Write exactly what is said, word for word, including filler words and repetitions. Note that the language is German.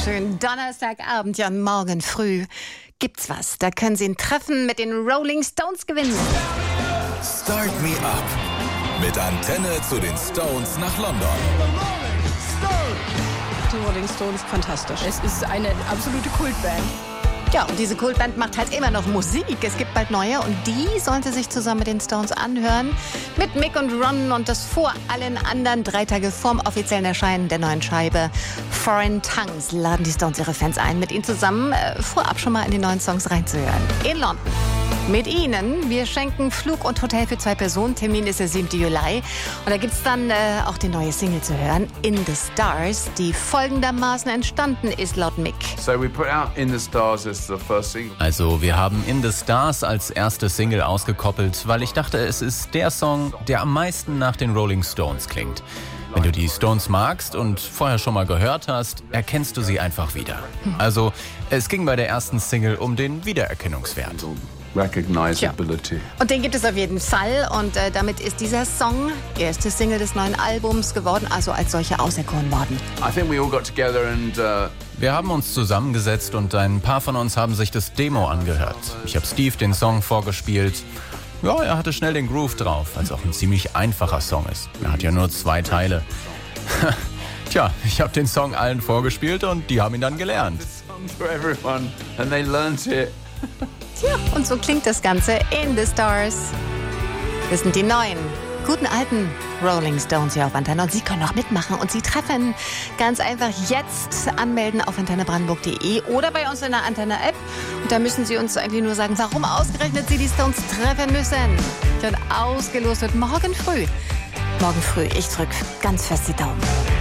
schön. Donnerstagabend, ja, morgen früh gibt's was. Da können Sie ein Treffen mit den Rolling Stones gewinnen. Start Me Up mit Antenne zu den Stones nach London. Die Rolling Stones, fantastisch. Es ist eine absolute Kultband. Ja, und diese Kultband macht halt immer noch Musik. Es gibt bald neue und die sollte sich zusammen mit den Stones anhören. Mit Mick und Ron und das vor allen anderen drei Tage vorm offiziellen Erscheinen der neuen Scheibe Foreign Tongues laden die Stones ihre Fans ein, mit ihnen zusammen äh, vorab schon mal in die neuen Songs reinzuhören. In London. Mit Ihnen. Wir schenken Flug und Hotel für zwei Personen. Termin ist der siebten Juli. Und da gibt es dann äh, auch die neue Single zu hören, In the Stars, die folgendermaßen entstanden ist laut Mick. So we put out In the Stars as the first single. Also wir haben In the Stars als erste Single ausgekoppelt, weil ich dachte, es ist der Song, der am meisten nach den Rolling Stones klingt. Wenn du die Stones magst und vorher schon mal gehört hast, erkennst du sie einfach wieder. Also es ging bei der ersten Single um den Wiedererkennungswert. Recognizability. Und den gibt es auf jeden Fall. Und äh, damit ist dieser Song erste Single des neuen Albums geworden, also als solcher auserkoren worden. I think we all got together and uh, Wir haben uns zusammengesetzt und ein paar von uns haben sich das Demo angehört. Ich habe Steve den Song vorgespielt. Ja, er hatte schnell den Groove drauf, weil es auch ein ziemlich einfacher Song ist. Er hat ja nur zwei Teile. Tja, ich habe den Song allen vorgespielt und die haben ihn dann gelernt. for everyone and they learnt it. Tja, und so klingt das Ganze In the Stars. Das sind die neuen, guten alten Rolling Stones hier auf Antenne. Und Sie können auch mitmachen und Sie treffen. Ganz einfach jetzt anmelden auf antenne brandenburg punkt de oder bei uns in der Antenne-App. Und da müssen Sie uns eigentlich nur sagen, warum ausgerechnet Sie die Stones treffen müssen. Und ausgelost wird morgen früh. Morgen früh, ich drücke ganz fest die Daumen.